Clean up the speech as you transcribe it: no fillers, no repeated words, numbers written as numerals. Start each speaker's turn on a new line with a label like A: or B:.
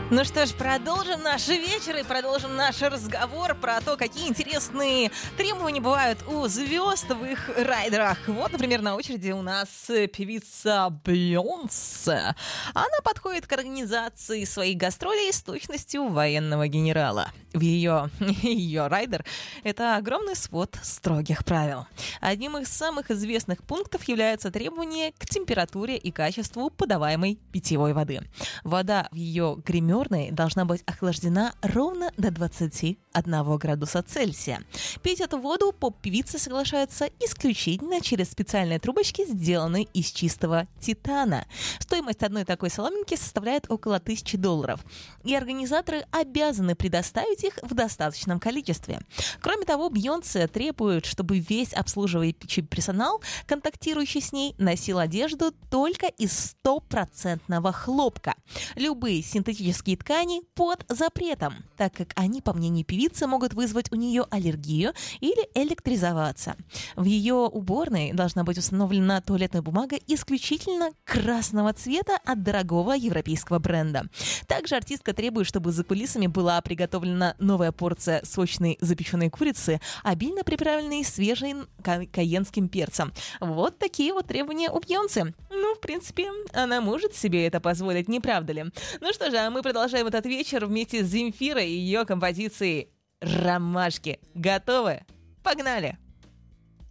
A: Ну что ж, продолжим наш вечер и продолжим наш разговор про то, какие интересные требования бывают у звезд в их райдерах. Вот, например, на очереди у нас певица Бейонсе. Она подходит к организации своих гастролей с точностью военного генерала. В ее райдер — это огромный свод строгих правил. Одним из самых известных пунктов является требование к температуре и качеству подаваемой питьевой воды. Вода в ее гримерной должна быть охлаждена ровно до 21 градуса Цельсия. Пить эту воду поп-певица соглашается исключительно через специальные трубочки, сделанные из чистого титана. Стоимость одной такой соломинки составляет около $1000. И организаторы обязаны предоставить их в достаточном количестве. Кроме того, Бейонсе требует, чтобы весь обслуживающий персонал, контактирующий с ней, носил одежду только из 100% хлопка. Любые синтетические ткани под запретом, так как они, по мнению певицы, могут вызвать у нее аллергию или электризоваться. В ее уборной должна быть установлена туалетная бумага исключительно красного цвета от дорогого европейского бренда. Также артистка требует, чтобы за кулисами была приготовлена новая порция сочной запеченной курицы, обильно приправленной свежим кайенским перцем. Вот такие вот требования у Бейонсе. Ну, в принципе, она может себе это позволить, не правда ли? Ну что же, а мы продолжаем этот вечер вместе с Земфирой и ее композицией «Ромашки». Готовы? Погнали!